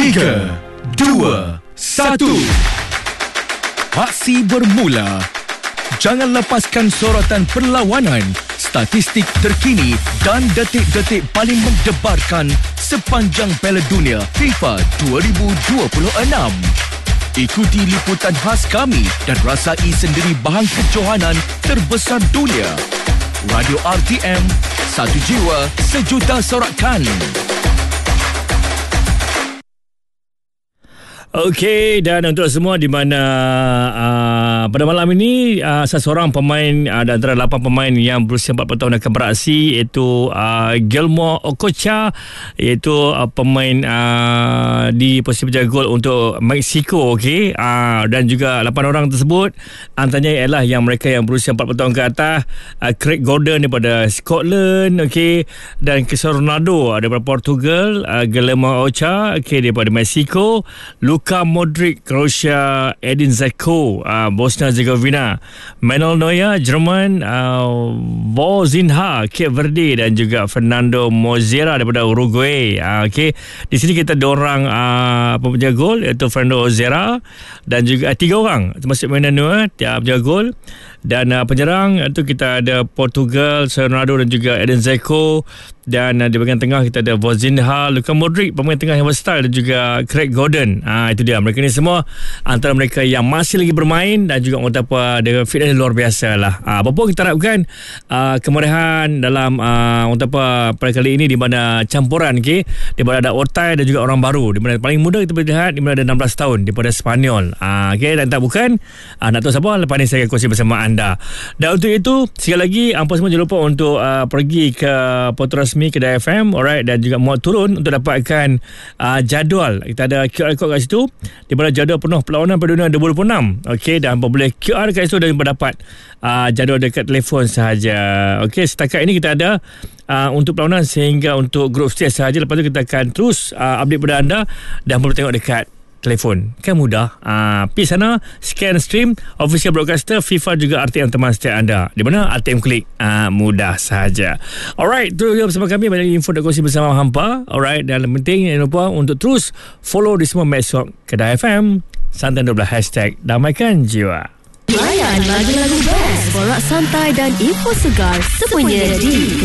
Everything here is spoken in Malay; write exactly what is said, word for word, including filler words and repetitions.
tiga, dua, satu. Aksi bermula. Jangan lepaskan sorotan perlawanan, statistik terkini dan detik-detik paling mendebarkan sepanjang Piala Dunia FIFA dua ribu dua puluh enam. Ikuti liputan khas kami dan rasai sendiri bahan kejohanan terbesar dunia. Radio R T M, satu jiwa, sejuta sorakan. Okey, dan untuk semua di mana uh, pada malam ini uh, seseorang pemain uh, dan antara lapan pemain yang berusia empat puluh tahun akan beraksi, iaitu uh, Guillermo Ochoa, iaitu uh, pemain uh, di posisi penjaga gol untuk Mexico. Okey, uh, dan juga lapan orang tersebut antaranya ialah yang mereka yang berusia empat puluh tahun ke atas, uh, Craig Gordon daripada Scotland, okey, dan Cristiano Ronaldo daripada Portugal, uh, Guillermo Ochoa, okey, daripada Mexico, Luka Luka Modric, Croatia, Edin Dzeko, uh, Bosnia Herzegovina, Manuel Neuer, Jerman, uh, Vozinha, Cape Verde, dan juga Fernando Mozera daripada Uruguay. Uh, okay. Di sini kita ada orang uh, penjaga gol, iaitu Fernando Mozera, dan juga uh, tiga orang termasuk Manuel Neuer, tiap penjaga gol. Dan uh, penyerang itu kita ada Portugal, Ronaldo dan juga Edin Dzeko. Dan uh, di bahagian tengah kita ada Vozinha, Luka Modric, pemain tengah yang versatile, dan juga Craig Gordon. Ah, itu dia. Mereka ni semua antara mereka yang masih lagi bermain dan juga orang apa dengan fitness luar biasa lah. Ah, apa pun kita harapkan uh, kemeriahan dalam uh, orang apa pada kali ini di mana campuran, okey, di mana ada otai dan juga orang baru. Di mana paling muda kita boleh lihat di mana ada enam belas tahun daripada Spanyol. Ah, okey, dan tak bukan uh, nak tahu siapa, lepas ni saya akan kongsi bersama anda. Dan untuk itu sekali lagi apa semua jangan lupa untuk uh, pergi ke portal resmi Kedah F M, alright, dan juga muat turun untuk dapatkan uh, jadual. Kita ada Q R code kat situ di mana jadual penuh perlawanan Piala Dunia dua ribu dua puluh enam. Okey, dan boleh Q R kat situ dan dapat uh, jadual dekat telefon sahaja. Okey, setakat ini kita ada uh, untuk perlawanan sehingga untuk group stage sahaja. Lepas tu kita akan terus uh, update pada anda dan boleh tengok dekat telefon. Kan mudah. Ah, pergi sana, scan stream official broadcaster FIFA juga R T M teman setiap anda. Di mana R T M klik. Ah, mudah saja. Alright, tu bersama kami banyak info dan kongsi bersama hampa. Alright, dan yang penting jangan lupa untuk terus follow di semua medsos Kedah F M. Santai dua belas hashtag damaikan jiwa. Layan lagu-lagu best, borak santai dan info segar semuanya di